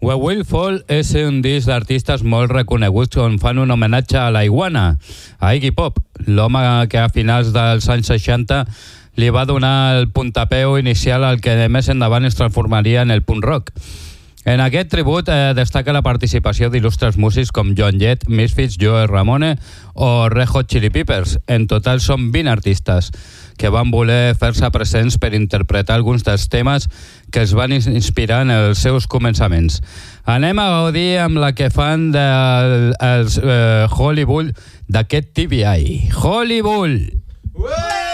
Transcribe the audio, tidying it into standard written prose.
We Will Fall és un disc d'artistes molt reconeguts on fan un homenatge a la iguana, a Iggy Pop, l'home que a finals dels anys 60 li va donar el puntapeu inicial al que més endavant es transformaria en el punk rock. En aquest tribut destaca la participació d'il·lustres músics com Joan Jett, Misfits, Joe Ramone o Red Hot Chili Peppers. En total són 20 artistes que van voler fer-se presents per interpretar alguns dels temes que els van inspirar en els seus començaments. Anem a gaudir amb la que fan dels Hollywood d'aquest TBI. Hollywood!